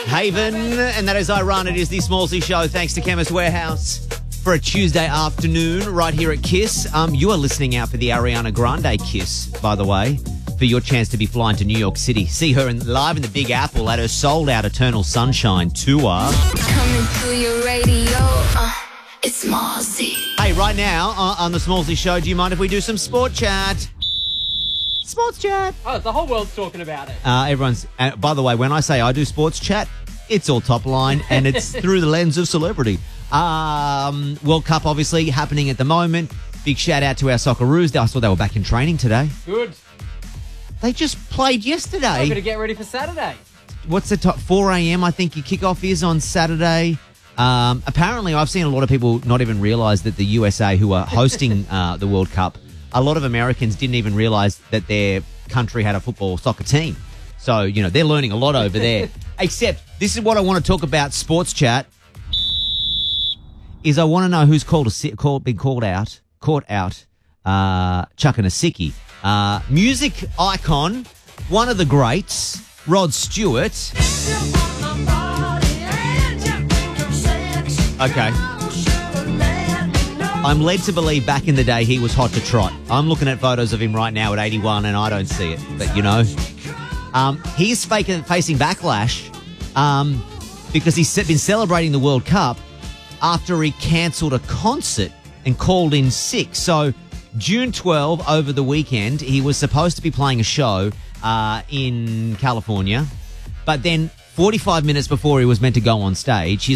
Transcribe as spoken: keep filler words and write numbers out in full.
Haven, and that is I Run. It is the Smallsy Show, thanks to Chemist Warehouse, for a Tuesday afternoon right here at Kiss. Um, you are listening out for the Ariana Grande Kiss, by the way, for your chance to be flying to New York City. See her in, live in the Big Apple at her sold-out Eternal Sunshine tour. Coming through your radio, uh, it's Smallsy. Hey, right now uh, on the Smallsy Show, do you mind if we do some sport chat? Sports chat. Oh, the whole world's talking about it. Uh, everyone's. Uh, by the way, when I say I do sports chat, it's all top line, and it's through the lens of celebrity. Um, World Cup, obviously, happening at the moment. Big shout out to our Socceroos. I saw they were back in training today. Good. They just played yesterday. I'm going to get ready for Saturday. What's the top? four a.m. I think your kickoff is on Saturday. Um, apparently, I've seen a lot of people not even realise that the U S A, who are hosting uh, the World Cup, a lot of Americans didn't even realise that their country had a football soccer team. So, you know, they're learning a lot over there. Except, this is what I want to talk about, sports chat, is I want to know who's called a, called, been called out, caught out, uh, chucking a sickie. Uh, music icon, one of the greats, Rod Stewart. Okay. I'm led to believe back in the day he was hot to trot. I'm looking at photos of him right now at eighty-one and I don't see it. But, you know, um, he's facing, facing backlash um, because he's been celebrating the World Cup after he cancelled a concert and called in sick. So June twelfth, over the weekend, he was supposed to be playing a show uh, in California. But then forty-five minutes before he was meant to go on stage, his